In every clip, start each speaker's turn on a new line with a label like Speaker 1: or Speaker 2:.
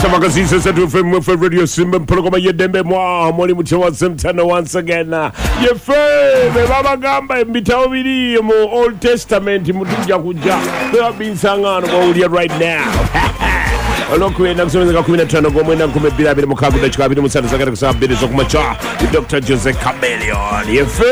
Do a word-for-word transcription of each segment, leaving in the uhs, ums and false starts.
Speaker 1: Magazine says that with Radio Simba Programa Yedembe Mwa Moli Muchawa Simtana once again. Ye fe Baba Gamba Mitawiri mo Old Testament Mutuja Kuja. They have been sung on all right now. Olokuenda kusomeza kumi na tano gomwenda kumebira bila mukavu da chikabiri musana sakata kusabiri sokumacha Doctor Jose Chameleon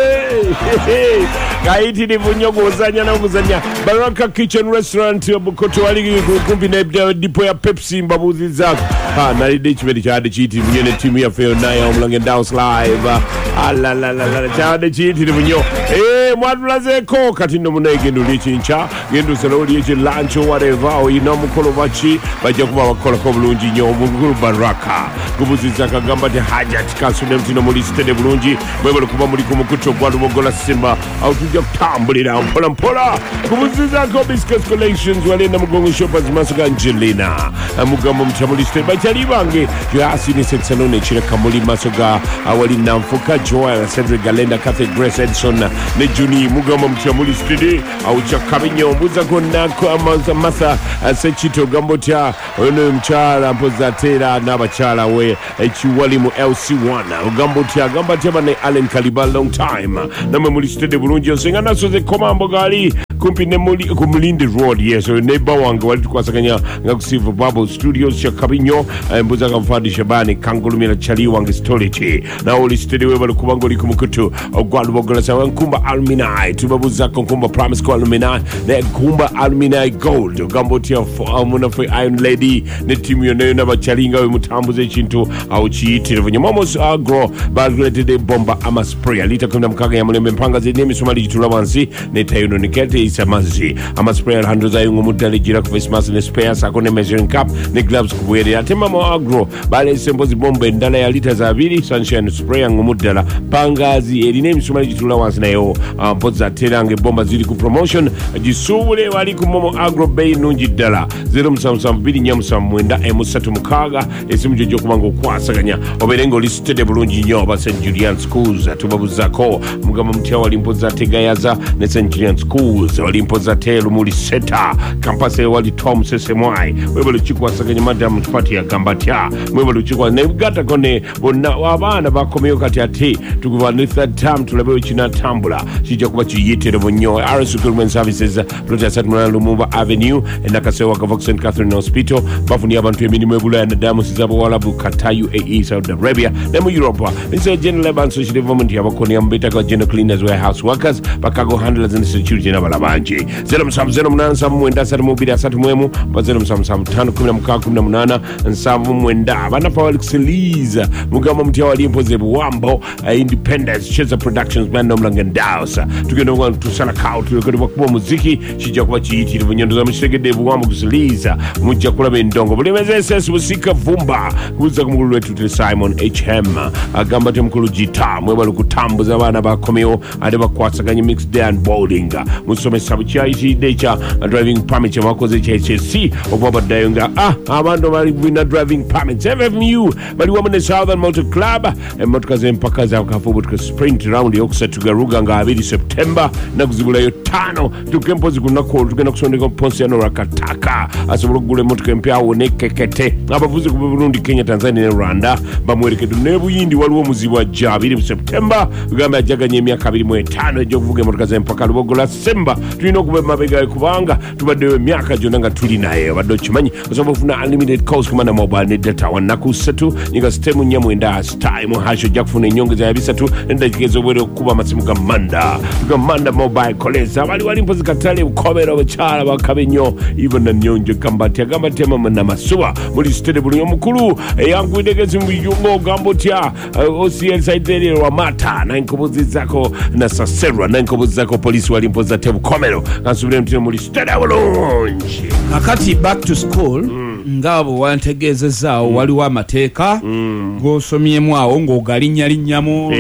Speaker 1: yefe kaiti ni bunyogo uzanya na uzanya Baraka Kitchen Restaurant Bukoto wali kumbi na dipo ya Pepsi mbabuzi zako ha nalide chimedi chade chiti mnyene timu ya Feo Naya umlange Downs Live ala la la la chade chiti ni bunyo eh mwadulaze ko katindo muna igendu lichincha gendu salo lichi lunch or whatever o inomukolo bachi bajya kuba bakola ko bulungi nyo muguru Baraka kubuziza kagamba de haja tikasude mtino muri stade bulungi mwebale kuba muri kumukuto kwa lubogola Simba au tujja kutambulira mpola mpola kubuziza ko Biscuits Collections wale na mugongo shoppers masuka Angelina mugamba mtamuli stade bachali bange yasi ni setsalone chire kamuli masuka awali namfuka Joel Cedric Galenda Cathy Grace Edson ne Juni mugamba mtamuli stade au chakabinyo mbuza kona kwa masa sechito gambo cha ono mchala mpozatera n'abachala we ekiwali mu L C one ugambo tia gamba tia ne Allen Kaliba long time namwe muri stade bulungi osenga naso ze komambo gali kumpi ne muri ku Mulindi Road yes so neighbor wange wali tukwasaganya nga ku Silver Bubble Studios cha Kabinyo mbuza kamfadi Shabani kangulumira chali wange storage na oli stade we bali kubango li kumukutu ogwalu bogola sa nkumba alumini tubabuza nkumba promise ko alumini ne nkumba alumini gold ugambo tia amuna for Iron Lady ne timu yone na bachalinga we mutambuze chintu au chiitire Momos Agro bagreted bomba ama spray alita kuna mkaga ya mulembe mpanga zini misumali jitula wansi ne tayuno nikete isamazi ama spray hando za yungu mutali jira ku face mask ne spare sako ne measuring cup ne gloves kubuere ate Mamo Agro bale sembozi bomba ndala ya lita za abiri sunshine spray yangu mutala pangazi eline misumali jitula wansi na yo mpoza terange bomba zili ku promotion jisubule wali ku Momo Agro bay nunji dala zero msamsam bili nyamusam mwenda emusatu mukaga esimu jojo kumango kwasaganya oberengo listed bulungi nyo ba Saint Julian Schools tubabuzako mugamba mutya walimpoza tegayaza ne Saint Julian Schools walimpoza telu muri center campus wali Tom Sesemwai webalo chikwasaganya madam party ya gambatya webalo chikwa ne gata kone bonna wabana bakomyo kati ate tukuva ne third time tulabe china tambula chija kuba chiyitire bonyo R S Government Services Project Satmana Lumumba Avenue endakasewa ka Vox Saint Catherine Hospital bafuni abantu eminimo ebula ya damu sizabo wala bukatayu A E Saudi Arabia nemu Europa inso general labor and social development yabakoni ambeta kwa general cleaners warehouse workers bakago handlers and security na balabanje zero msam zero mnana samu mwenda satu mubili asatu mwemu bazero msam samu tano kumina mkaa kumina mnana nsamu mwenda bana power exeliza mugama mtia walimpo zebu wambo uh, Independence Cheza Productions banda mlangendaosa tukendo kwa tusala kao tukendo kwa kubo muziki shija kwa chiiti nivunyondo za mshireke debu wambo kusiliza mujia kula bendongo bulimeze S S usika vumba kuza kumukulu wetu tuli Simon H M agamba te mkulu jita mweba kutambuza wana bakomeo adeba kwasaganya mixed day and bowling musome sabu chia iti decha driving permit ya wakoze cha H S C obaba dayunga ah abando bali wina driving permits F M U bali wamane Southern Motor Club motokaze mpaka za wakafubu tuka sprint round yoksa tugaruga nga abidi September na kuzibula yo tano tukempozi kuna kolo tukena kusondeka ponsi ya norakataka asubulu gule motoka mpia woneke kete abavuzi kubi Burundi Kenya Tanzania na Rwanda bamwereke dunebu yindi waliwo muziwa jabiri September ugamba ajaganye miaka abiri mu etano ejo kuvuga motoka za mpaka lubogola Simba tulino kube mabega kubanga tubadewe miaka jonanga tuli naye bado chimanyi kusababu funa unlimited calls kumana mobile net data wanaku setu niga stemu nyamwenda time hasho jakufuna nyongeza ya bisatu nenda jigezo bwere kuba masimu gamanda gamanda mobile koleza wali wali mpozi katale ukobera bachala bakabenyo even na nyonje kambati agambati mama na masuwa muri stade bulunyo mukuru yangu idegezi mbiyungo gambotya O C L saidere wa mata na inkobozi zako na Sasera na inkobozi zako polisi walimpoza tebu komero kansubire mtino muri stade bulungi
Speaker 2: akati back to school mm. ngabo wantegezeza mm. wali wa mateka mm. gosomyemu awo ng'ogalinya linyamo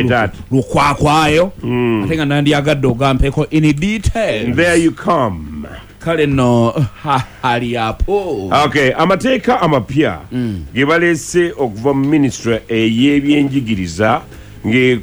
Speaker 2: lukwakwayo mm. atenga nandi agaddo gampeko in detail
Speaker 1: there you come
Speaker 2: kale no ha hali hapo
Speaker 1: okay amateka amapya mm. gibalese okuva mu ministry eyebyenjigiriza nge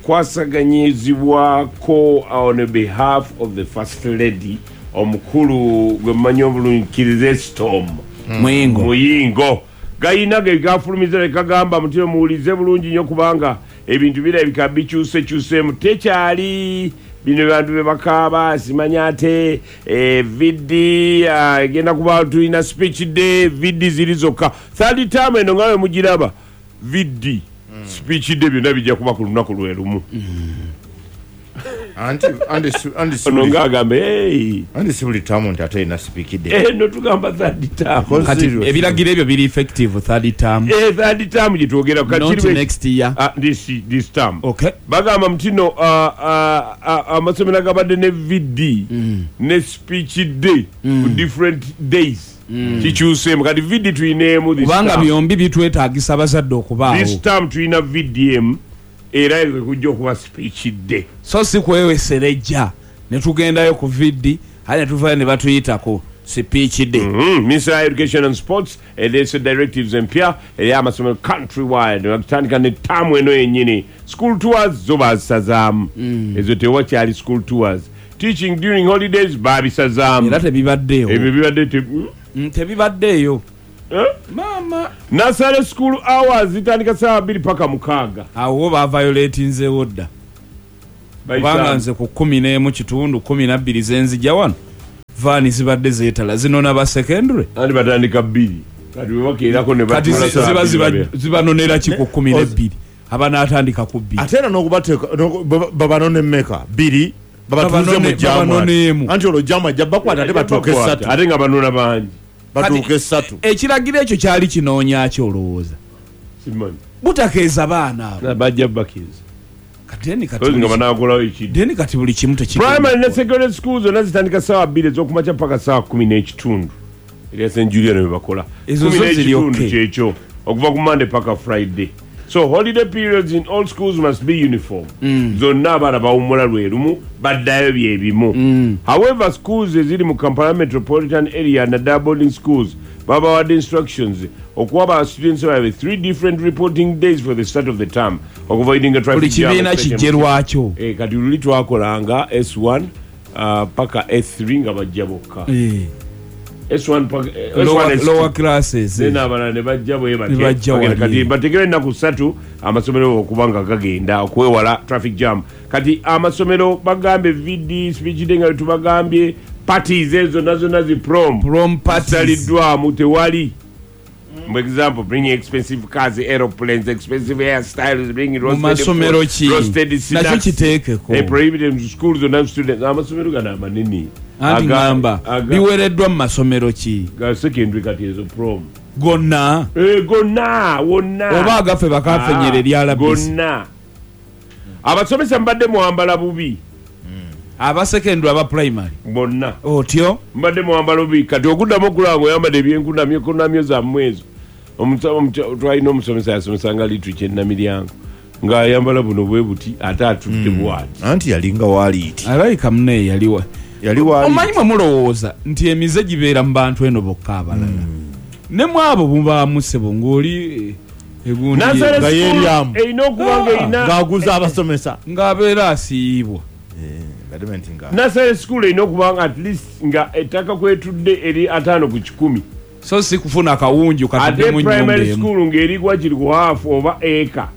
Speaker 1: kwasaganyizibwako on behalf of the first lady omukulu gwe manyo bulunkize storm
Speaker 2: Muyingo
Speaker 1: Muyingo gayina ge gafulumiza kagamba mutiro muwulize bulungi nnyo kubanga ebintu birabika bikyuse kyusemu tekyali bino bantu be bakaaba simanya ate eh, vidi egenda uh, kuba tulina speech day vidi ziri zokka third term eno ngawe mugiraba vidi mm. speech day byonna bijja kuba ku lunaku lwe lumu mm.
Speaker 3: Anti andi andi
Speaker 1: ononga agambe hey
Speaker 3: andi sibuli tamu ntate na speak day
Speaker 1: eh no tugamba third term
Speaker 2: kati ebiragiro ebyo biri effective third term
Speaker 1: eh third term gitwogera
Speaker 2: kati next year
Speaker 1: uh, this this term
Speaker 2: okay
Speaker 1: bagamba mtino uh, uh, amasomero gabadde ne vidi mm. ne speech day mm. ku different days mm. kikyuse kati vidi tuineemu this
Speaker 2: kubanga byombi bitwetaagisa abazadde okubaawo
Speaker 1: this term tuina V D M era kujja okuba speech day
Speaker 2: so si kweweserejja ne tugendayo ku vidi hali netuvaayo ne batuyitako speech day
Speaker 1: mm-hmm. Minister of Education and Sports elese directives empya eri amasomero countrywide wakutandika ne tamu eno yennyini school tours zo bazisazaamu mm. ezo tewakyali school tours teaching during holidays babisazaamu
Speaker 2: era tebibaddeewo
Speaker 1: ebyo bibadde te
Speaker 2: mm, tebibaddeeyo
Speaker 1: eh?
Speaker 2: mama
Speaker 1: nasale school hours zitandika saa bbiri paka mukaaga
Speaker 2: awo ba violatinzeewo dda kubanga nze ku kumi n'emu kitundu kumi na bbiri zenzija wano vaani zibadde zeetala zino n'aba secondary
Speaker 1: andi batandika bbiri kati webakeerako ne
Speaker 2: kati ziba zibanonera ki ku kumi n'ebbiri aba n'atandika ku bbiri
Speaker 3: ate era n'okubateeka babanone mmeka bbiri babatuuze mu jamu anti olwo jamu ajja bakwata ate batuuka essatu
Speaker 1: ate nga banona bangi
Speaker 3: batuuka essatu
Speaker 2: ekiragiro ekyo kyali kinoonya ki olowooza
Speaker 1: simanyi
Speaker 2: butakeeza baana abo
Speaker 1: bajja bakeeza
Speaker 2: deni kati buli kimu
Speaker 1: primary ne secondary schools zonna zitandika saawa bbiri ez'okumakya paka saawa kumi n'ekitundu era Saint Julian ne bakola kumi n'ekitundu kyekyo okuva ku Monday paka Friday so holiday periods in all schools must be uniform mm. zonna abaana bawummula lwe lumu baddayo byebimu mm. however schools eziri mu Kampala metropolitan area na boarding schools babawadde instructions okuwaba students have three different reporting days for the start of the term avoiding a traffic jam
Speaker 2: kibiina kijjerwakyo
Speaker 1: eh kati luli twakolanga S one uh, paka S three nga bajja bokka eh S one paka uh,
Speaker 2: lower, lower classes
Speaker 1: zena abana ne bajja bwe bate kati bategere na kusatu amasomero okubanga gagenda okwewala traffic jam kati amasomero bagambe V D speech denga tubagambye parties ezo nazo nazi prom
Speaker 2: prom parties
Speaker 1: salidwa mutewali for example bringing expensive cars aeroplanes expensive hairstyles bringing roasted roasted snacks
Speaker 2: nacho kitekeko
Speaker 1: they prohibited in schools and students amasomero gana manini
Speaker 2: agamba biwereddwa mu masomero ki
Speaker 1: ga secondary kati ezo prom
Speaker 2: gonna
Speaker 1: eh gonna wonna
Speaker 2: oba agafe bakafenyere lyala
Speaker 1: gonna abasomesa mbadde muambala bubi
Speaker 2: aba secondary aba primary
Speaker 1: bonna
Speaker 2: otyo
Speaker 1: mbadde muambala bubi kati okuddamu okulango yambadde ebyenkunamyo kunamyo za mwezi omusaba twalina omusomesa yasomesa nga literature namiryango ng'ayambala buno bwe buti ate atudde bwati
Speaker 3: anti yalinga waliiti
Speaker 2: alayika munne yaliwa
Speaker 3: yali waliiti
Speaker 2: omanyi mwe mulowooza nti emize gibeera mu bantu eno bokka abalala ne mu abo mubaamu ssebo ng'oli egundi
Speaker 3: nga yeeryamu
Speaker 1: erina okubanga erina
Speaker 3: ng'aguza abasomesa
Speaker 2: ng'abeera asiibwa
Speaker 1: nasale school erina okubanga at least nga ettaka kwetudde eri ataano ku kikumi
Speaker 2: so si kufuna akawunju katuddemu
Speaker 1: ate primary school ng'erigwa kiri ku hafu oba eka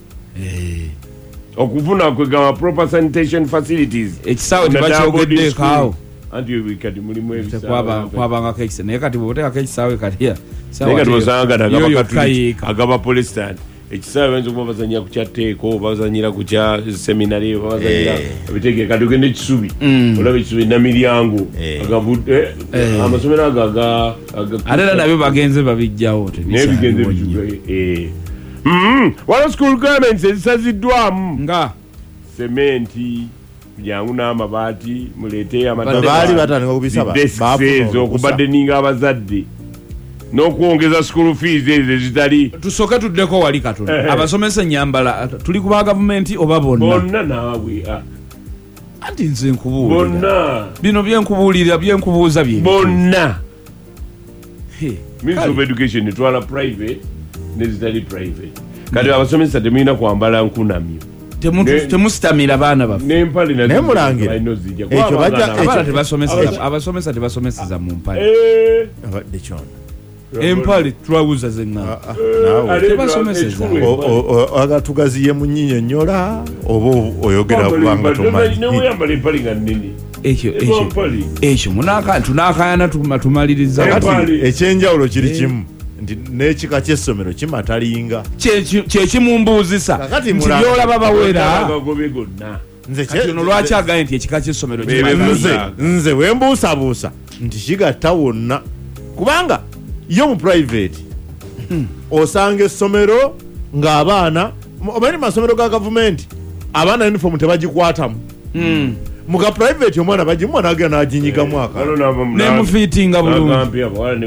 Speaker 1: okufuna kwegamba proper sanitation facilities
Speaker 2: ekisaawe tebakyogeddeeko awo
Speaker 1: anti kati mulimu
Speaker 2: ebisakwabangako ekisaawe naye kati bwoteekako ekisaawe katiya
Speaker 1: naye kati osanga kati agaba polestan ekisaawe bayinza okuba bazanyira ku kyatteeko oba bazanyira ku kya seminary oba bazanyira ebiteeke kati ogenda ekisubi olaba ekisubi namiryango amasomero ago
Speaker 2: ate era nabyo bagenze babijjawo
Speaker 1: naye bigenze bituga waliwo school governments ezisaziddwamu
Speaker 2: nga
Speaker 1: sementi byangu n'amabaati muleete
Speaker 3: baali batandika
Speaker 1: kubisaba okubadde ninga abazadde n'okwongeza school fees ezo ezitali
Speaker 2: tusooke tuddeko wali katono abasomesa ennyambala tuli ku ba gavumenti oba bonna
Speaker 1: bonna naawe
Speaker 2: anti nze nkubuulira
Speaker 1: bonna
Speaker 2: bino byenkubuulira byenkubuuza bye
Speaker 1: bonna Ministry of Education etwala private nezitali private kati abasomesa temulina kwambala nkunamyo
Speaker 2: temusitamira baana baffe
Speaker 1: n'empale
Speaker 3: naye mulange ekyo bajja
Speaker 2: abasomesa tebasomeseza mu mpale
Speaker 3: abadde kyono
Speaker 2: empale trouser zengana tebasomeseza
Speaker 3: agatugaziye munyinya nyola oba oyogera kubanga tumanyi
Speaker 1: oyambala empale nga nnene
Speaker 2: ekyo ekyo ekyo munaka tunakayana tumaliriza
Speaker 3: kati ekyenjawulo kiri kimu nti n'ekika ky'essomero kimatalinga
Speaker 2: kyekimumbuuzisa nti byolaba bawera
Speaker 1: nze
Speaker 2: kati ono lwaki agaye nti ekika ky'essomero
Speaker 3: nze wembuusabuusa nti kigatta wonna kubanga yo mu private osanga essomero ng'abaana omanyi masomero ga gavumenti abaana uniform tebagikwatamu muka private omwana bagimu anagenda n'aginyigamu aka
Speaker 2: nemufiitinga bulungi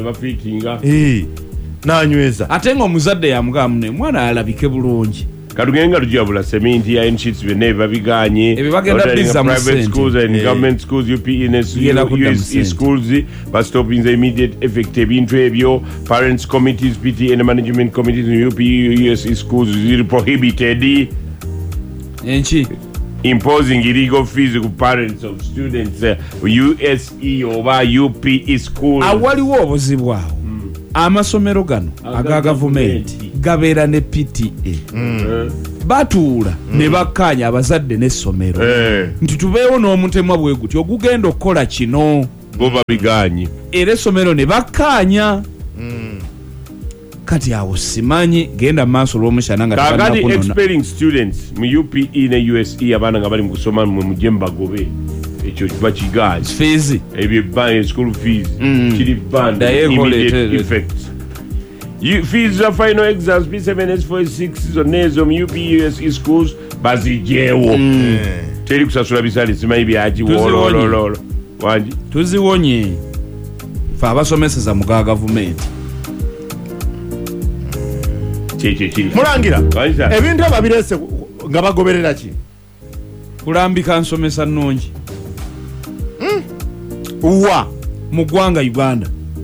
Speaker 3: nanyweza
Speaker 2: ate nga omuzadde yamugamu ne mwana alabike bulungi
Speaker 1: kalugenga lujabula seminti ya sheets bene babiganye
Speaker 2: ebyo bagenda bizza mu
Speaker 1: private schools and
Speaker 2: hey.
Speaker 1: government schools U P E U S E schools but stopping the immediate effect ebintu ebyo parents committees P T A and management committees in U P E U S E schools is prohibited
Speaker 2: enchi
Speaker 1: imposing illegal fees to parents of students uh, U S E oba U P E schools
Speaker 2: awaliwo obuzibu awo amasomero gano aga gavumenti gabeera ne P T A mm. batuula mm. ne bakkaanya abazadde n'essomero hey. nti tubeewo n'omutemwa bwe guti ogugenda okukola kino
Speaker 1: bo babiganye
Speaker 2: era essomero ne bakkaanya mm. kati awo simanyi genda maaso lw'omushana nga
Speaker 1: kakati expelling students mu U P E ne U S E abaana nga bali mu kusoma mu mujje mbagobe ekyo kiba kigaanye
Speaker 2: fees
Speaker 1: ebyo ban school fees
Speaker 2: mm.
Speaker 1: kiri ban immediate effects you fees za final exams P seven S four S six zonezo mu U P E U S E schools bazijewo mm. teri kusasula bisale simanyi byaji wolololo wanji
Speaker 2: tuziwonye fa abasomeseza mu gavumenti
Speaker 3: mulangira ebintu ababirese nga bagoberera ki
Speaker 2: kulambika nsomesa nnungi
Speaker 3: wa
Speaker 2: mu ggwanga Uganda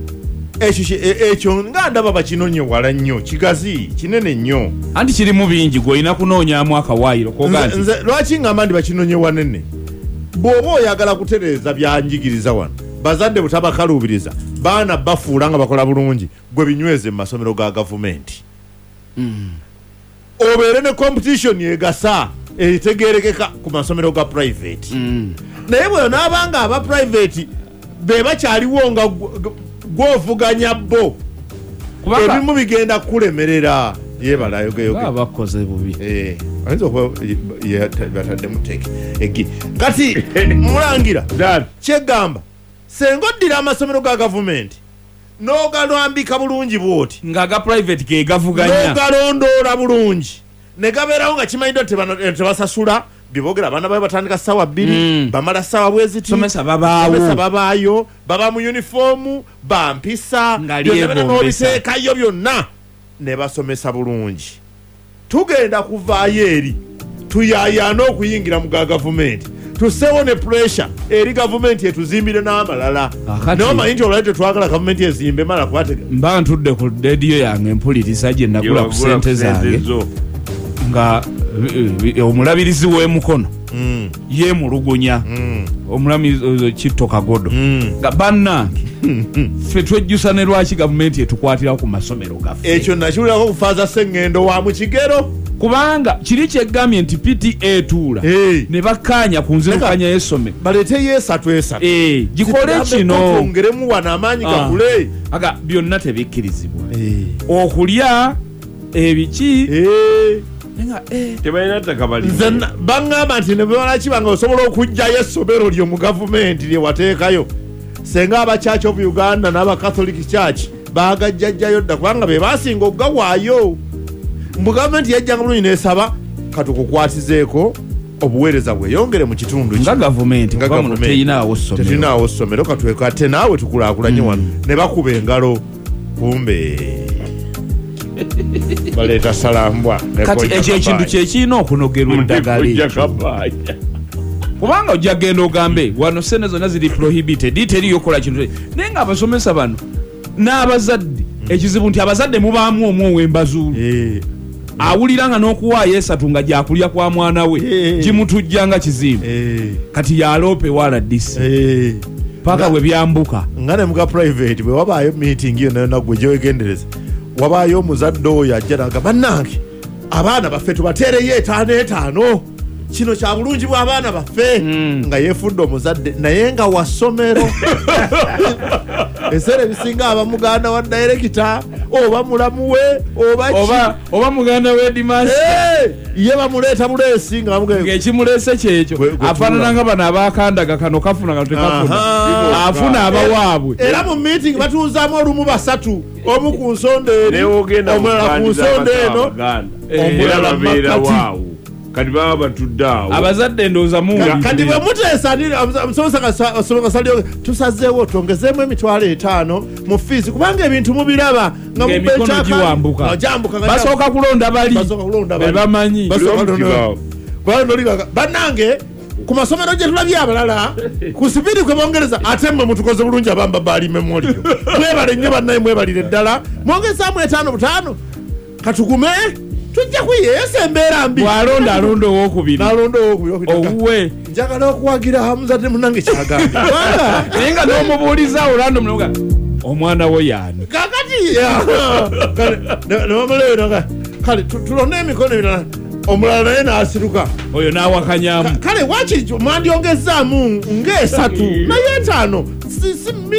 Speaker 3: ekyo ekyo nga ndaba bakinonye wala nnyo kigazi kinene nnyo
Speaker 2: anti kirimu bingi gwolina kunoonyaamu akawaayiro koganti
Speaker 3: nze lwaki ngamba ndi bakinonye wanene bw'oba oyagala kutereeza byanjigiriza wano bazadde butabakaluubiriza baana bafuula nga bakola bulungi gwe binyweze mu masomero ga gavumenti mm. obeere ne competition egasa eritegerekeka ku masomero ga private mm. naye bwe naabanga aba private be bakyaliwo nga gwovuganya bo ebimu bigenda kulemerera yebalayogeyoge
Speaker 2: bakoze bubi
Speaker 3: eh ayinza okuba batadde muteke egi kati mulangira kyegamba senga oddira amasomero ga gavumenti n'ogalwambika bulungi bwoti
Speaker 2: nga ga private ge gavuganya
Speaker 3: n'ogalondoola bulungi ne gabeerawo nga kimanyiddwa tebasasula bibogera abaana babe batandika ssaawa bbiri mm. bamala ssaawa bweziti
Speaker 2: somesa babaawo
Speaker 3: babaayo baba mu yunifoomu bampisa n'obiteekayo byonna ne basomesa bulungi tugenda kuvaayo eri tuyayaana okuyingira mu ga gavumenti tuseewo ne pressure eri gavumenti etuzimbire n'amalala naye omanyi nti olwali tetwagala gavumenti ezimbe mala kwatega
Speaker 2: mba ntudde ku rediyo yange empuliriza gye nagula ku ssente zange nga omulabirizi w'emukono mm. yemulugunya mm. omulamizi Kitto Kagodo nga mm. bannange ffe twejjusa ne lwaki gavumenti etukwatira ku masomero gaffe
Speaker 3: ekyo nakiwulirako kufaaza sseŋŋendo wa mu kigero
Speaker 2: kubanga kiri kyeggambye nti P T A etuula
Speaker 3: hey.
Speaker 2: ne bakkaanya ku nzirukanya y'essomero
Speaker 3: baleeteyo esatu esatu
Speaker 2: hey. gikole kino
Speaker 3: ongeremu wano amaanyi gakule
Speaker 2: aga byonna tebikkirizibwa hey. okulya ebiki
Speaker 3: hey.
Speaker 1: tebalina ttaka bali
Speaker 3: baŋŋamba nti ne bwala kibanga osobola okuggyayo essomero lyo mu gavumenti lye wateekayo senga aba Church of Uganda n'aba Catholic Church baagajjajjayo dda kubanga be baasinga okugawaayo mu gavumenti yajjanga bulungi n'esaba katukukwatizeeko obuweereza bweyongere mu kitundu
Speaker 2: nga gavumenti kuba muno teyinaawo ssomero
Speaker 3: tetinaawo ssomero katwekate naawe tukulaakulanye wano ne bakuba engalo kumbe baleeta salambwa
Speaker 2: kati ekyo ekintu kyekirina okunogerwa eddagala ekyo kubanga ojja genda ogambe wano sente zonna ziri prohibited teriyo kola kintu naye nga abasomesa bano n'abazadde ekizibu nti abazadde mubaamu omu ow'embazuulu awulira nga n'okuwaayo esatu nga gyakulya kwa mwana we gimutujja nga kizibu kati yaloope wala disi paka bwe byambuka
Speaker 3: nga ne muga private bwe wabaayo meeting yo nayo nagwe gyewegendereza wabaayo omuzadde oyo ajja naga bannange abaana baffe tubateereyo etaano etaano kino kya bulungi bw'abaana baffe nga yeefudde omuzadde naye nga wasomero ebiseera ebisinga aba muganda wa dairekita oba mulamu we
Speaker 2: oba muganda we dimasi
Speaker 3: ye bamuleeta buleesi
Speaker 2: ngaekimuleese kyekyo afaanana nga bano abakandaga kano kafuna kano tekafuna afuna abawaabwe
Speaker 3: era mu meeting batuuzaamu olumu basatu omu ku nsonda eri omulala ku nsonda eno omulala makkati
Speaker 1: kati baba batudde awo
Speaker 2: abazadde ndowooza muwulire
Speaker 3: kati bwe muteesa omusomesa salio tusazeewo twongezeemu emitwalo etaano mu fiisi kubanga ebintu mubiraba nga
Speaker 2: emikono giwambuka basooka kulonda bali bebamanyi
Speaker 3: bannange ku masomero gye tulabye abalala ku sipiri kwe bongereza ate mmwe mutukoze bulungi abamba baali memoriyo mwebale nnyo bannaye mwebalire ddala mwongezaamu etaano butaano katugume tujja kuyeesa embeera mbi
Speaker 2: bwalonda alonda owokubiri owuwe
Speaker 3: njagala okuwagira hamuzadde munange kyagambye
Speaker 2: naye nga n'omubuuliza olando munoga omwana wo yaani
Speaker 3: kakati nebamuleyo kale tulonde emikono ebirala omulala naye n'asiruka
Speaker 2: oyo n'awakanyamu
Speaker 3: kale wakiri mwandyongezaamu ng'esatu naye etaano